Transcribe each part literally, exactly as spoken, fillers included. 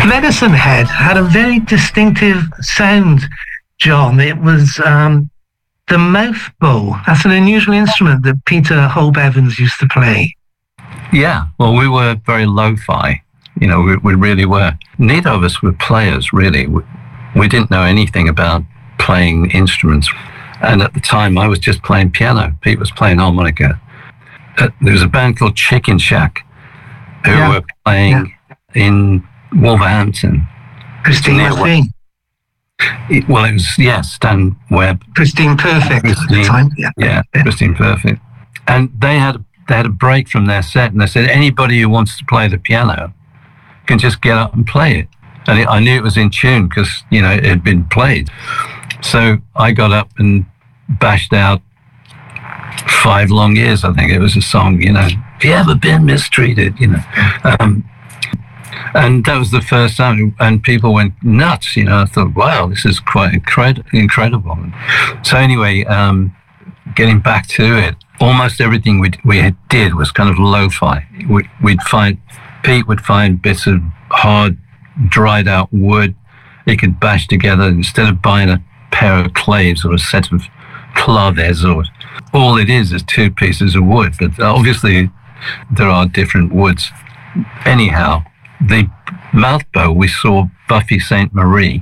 Medicine Head had a very distinctive sound, John. It was um, the mouth bow. That's an unusual instrument that Peter Hope Evans used to play. Yeah, well, we were very lo-fi. You know, we, we really were. Neither of us were players, really. We, we didn't know anything about playing instruments. And at the time, I was just playing piano. Pete was playing harmonica. Uh, there was a band called Chicken Shack who yeah. were playing yeah. in Wolverhampton. Christine McVie. It, well, it was, yes, Stan Webb. Christine Perfect Christine, at the time. Yeah. yeah, yeah, Christine Perfect. And they had, they had a break from their set, and they said, anybody who wants to play the piano can just get up and play it. And it, I knew it was in tune because, you know, it had been played. So I got up and bashed out five long years, I think it was a song, you know, have you ever been mistreated, you know. Um, and that was the first time, and people went nuts, you know. I thought, wow, this is quite incred- incredible. So anyway, um, getting back to it, almost everything we we did was kind of lo-fi. We, we'd find, Pete would find bits of hard, dried out wood he could bash together instead of buying a pair of claves or a set of claves, or all it is is two pieces of wood. But obviously there are different woods. Anyhow, the mouth bow, we saw Buffy Sainte Marie,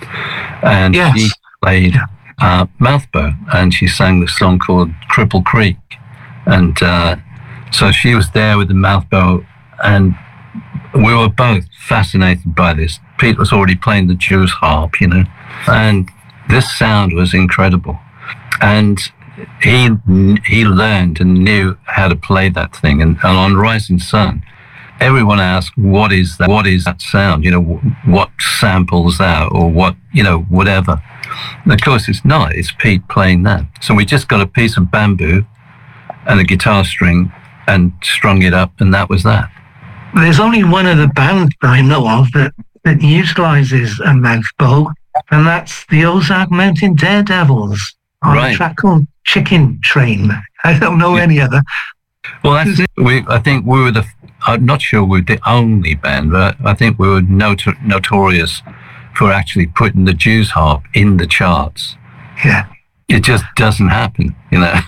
and yes. she played uh, mouth bow, and she sang the song called Cripple Creek. And uh, so she was there with the mouth bow, and we were both fascinated by this. Pete was already playing the Jew's harp, you know, and this sound was incredible. And he he learned and knew how to play that thing. And, and on Rising Sun, everyone asked, what is that? What is that sound? You know, what samples that, or what, you know, whatever. And of course, it's not. It's Pete playing that. So we just got a piece of bamboo and a guitar string and strung it up, and that was that. There's only one other band that I know of that, that utilizes a mouth bow, and that's the Ozark Mountain Daredevils on right. a track called Chicken Train. I don't know yeah. any other. Well, that's it. We, I think we were the, I'm not sure we were the only band, but I think we were notor- notorious for actually putting the Jew's harp in the charts. Yeah. It just doesn't happen, you know.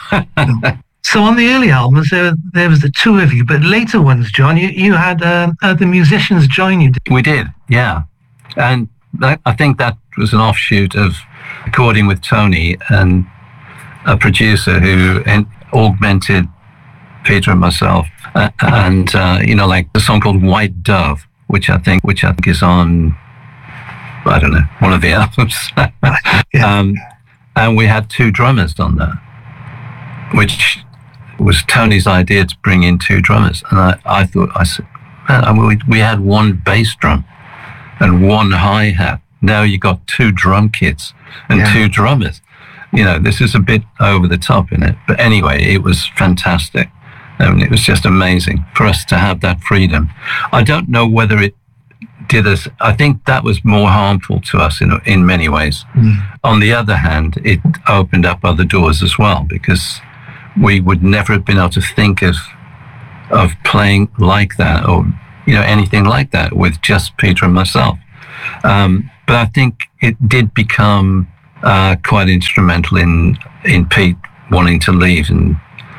So on the early albums, there, there was the two of you, but later ones, John, you, you had uh, other musicians join you. We did, yeah. And that, I think that was an offshoot of recording with Tony and a producer who en- augmented Peter and myself. Uh, and, uh, you know, like the song called White Dove, which I think, which I think is on, I don't know, one of the albums. yeah. um, and we had two drummers on that, which was Tony's idea to bring in two drummers. And I, I thought, I said, man, I mean, we, we had one bass drum and one hi-hat. Now you got two drum kits and yeah. two drummers. You know, this is a bit over the top in it. But anyway, it was fantastic. I mean, it was just amazing for us to have that freedom. I don't know whether it did us. I think that was more harmful to us in in many ways. Mm. On the other hand, it opened up other doors as well, because we would never have been able to think of of playing like that, or, you know, anything like that with just Peter and myself. Um, but I think it did become uh, quite instrumental in in Pete wanting to leave, and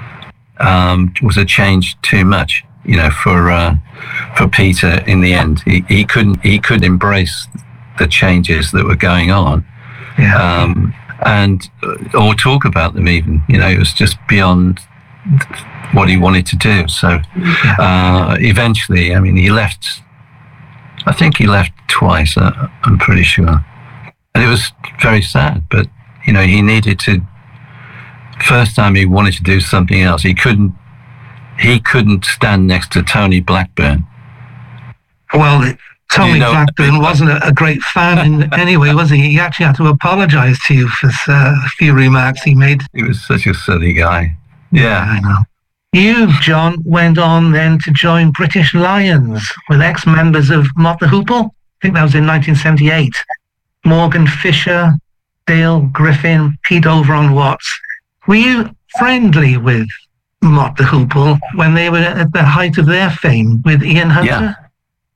um, was a change too much, you know, for uh, for Peter in the end. He, he couldn't he couldn't embrace the changes that were going on. Yeah. Um, and or talk about them even, you know, it was just beyond what he wanted to do. So uh, eventually, I mean, he left, I think he left twice, uh, I'm pretty sure. And it was very sad, but, you know, he needed to, first time he wanted to do something else, he couldn't, he couldn't stand next to Tony Blackburn. Well, it, Tony you know, Blackburn wasn't a, a great fan in anyway, was he? He actually had to apologise to you for uh, a few remarks he made. He was such a silly guy. Yeah, I know. You, John, went on then to join British Lions with ex-members of Mott the Hoople. I think that was in nineteen seventy-eight. Morgan Fisher, Dale Griffin, Pete Overon-Watts. Were you friendly with Mott the Hoople when they were at the height of their fame with Ian Hunter? Yeah.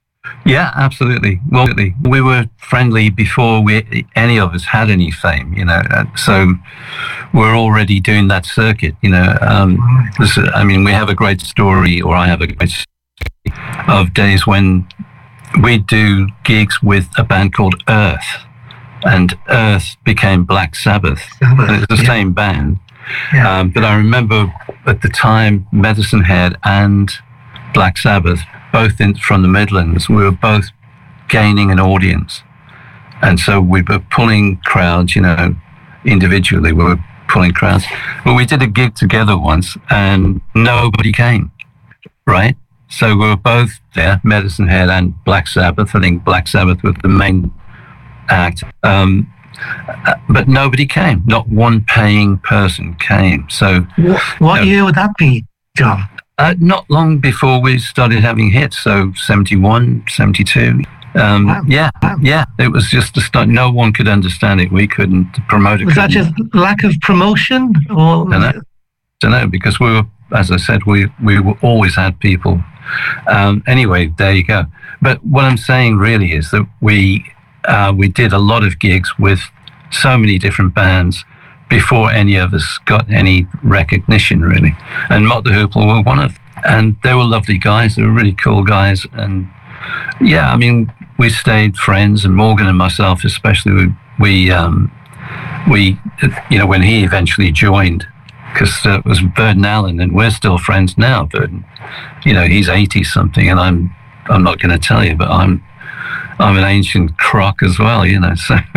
Yeah, absolutely. Well, we were friendly before we any of us had any fame, you know. So we're already doing that circuit, you know. Um, this, I mean, we have a great story, or I have a great story of days when we do gigs with a band called Earth, and Earth became Black Sabbath. Sabbath, and it's the yeah. same band. Yeah. Um, but I remember at the time, Medicine Head and Black Sabbath, both in, from the Midlands, we were both gaining an audience. And so we were pulling crowds, you know, individually, we were pulling crowds. Well, we did a gig together once and nobody came, right? So we were both there, Medicine Head and Black Sabbath. I think Black Sabbath was the main act. Um, but nobody came. Not one paying person came. So What, what you know, year would that be, John? Uh, not long before we started having hits, so seventy-one, seventy-two. Um, Wow. Yeah, Wow. yeah. It was just a start. No one could understand it. We couldn't. The promoter Was that couldn't. just lack of promotion? Or Don't know. Don't know, because we were, as I said, we we were, always had people. Um, anyway, there you go. But what I'm saying really is that we uh, we did a lot of gigs with so many different bands before any of us got any recognition, really. And Mott the Hoople were one of them. And they were lovely guys. They were really cool guys. And yeah, I mean, we stayed friends, and Morgan and myself especially, we, we, um, we you know, when he eventually joined, because uh, it was Burden Allen, and we're still friends now. Burden, you know, he's eighty something, and I'm, I'm not going to tell you, but I'm, I'm an ancient crock as well, you know, so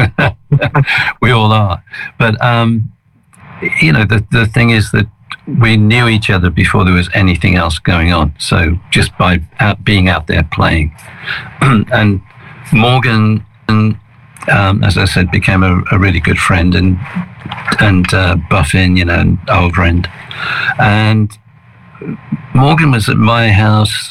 we all are. But, um, you know, the, the thing is that we knew each other before there was anything else going on. So just by out, being out there playing. And Morgan, um, as I said, became a, a really good friend, and and uh, Buffin, you know, and Overend. And Morgan was at my house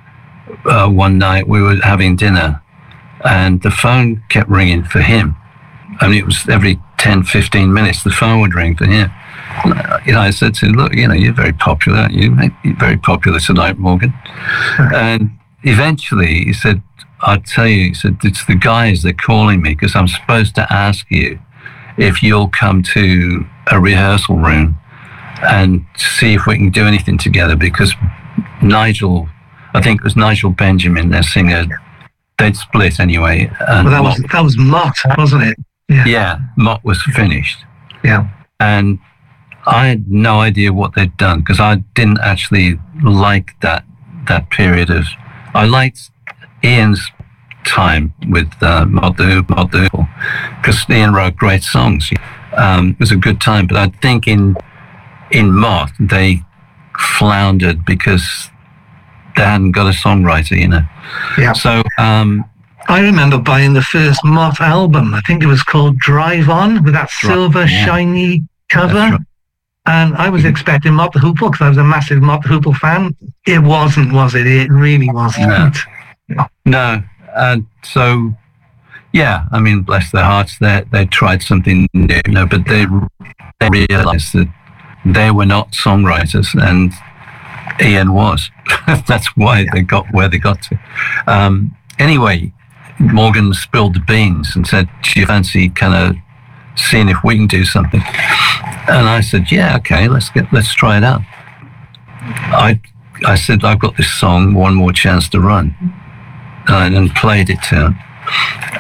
uh, one night. We were having dinner, and the phone kept ringing for him. I mean, it was every ten, fifteen minutes, the phone would ring for him. You know, I said to him, look, you know, you're very popular, aren't you? You're very popular tonight, Morgan. And eventually he said, I'll tell you, he said, it's the guys, they're calling me because I'm supposed to ask you if you'll come to a rehearsal room and see if we can do anything together, because Nigel, I think it was Nigel Benjamin, their singer, they'd split anyway. And Well, that was Mott, that was Mott, wasn't it? Yeah. yeah, Mott was finished. Yeah. And I had no idea what they'd done, because I didn't actually like that that period of. I liked Ian's time with uh, Mott the Hoople, because Ian wrote great songs. Um, it was a good time, but I think in in Mott they floundered because they hadn't got a songwriter, you know. Yeah. So um, I remember buying the first Mott album. I think it was called Drive On, with that Right, silver yeah. shiny cover. That's right. And I was expecting Mott the Hoople, because I was a massive Mott the Hoople fan. It wasn't, was it? It really wasn't. No. No, and so yeah, I mean, bless their hearts, they they tried something new, you know, but they they realised that they were not songwriters, and Ian was. That's why they got where they got to. Um, anyway, Morgan spilled the beans and said, "Do you fancy kind of seeing if we can do something?" And I said, "Yeah, okay, let's get let's try it out." I I said, "I've got this song, One More Chance to Run," and, and played it to him.